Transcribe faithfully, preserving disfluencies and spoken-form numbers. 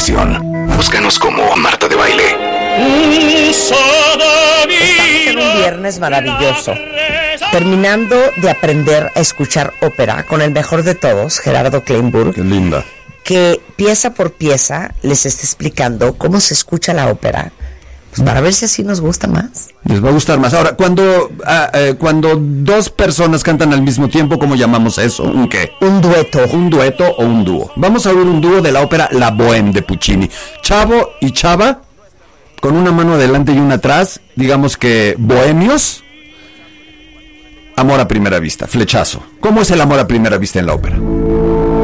estación. Búscanos como Marta de Baile. Un viernes maravilloso, terminando de aprender a escuchar ópera con el mejor de todos, Gerardo Kleinburg. Qué linda. Que pieza por pieza les está explicando cómo se escucha la ópera, pues para ver si así nos gusta más. Les va a gustar más. Ahora, cuando ah, eh, cuando dos personas cantan al mismo tiempo, ¿cómo llamamos eso? ¿Un qué? Un dueto. Un dueto o un dúo. Vamos a oír un dúo de la ópera La Bohème de Puccini. Chavo y Chava, con una mano adelante y una atrás, digamos que bohemios. Amor a primera vista, flechazo. ¿Cómo es el amor a primera vista en la ópera?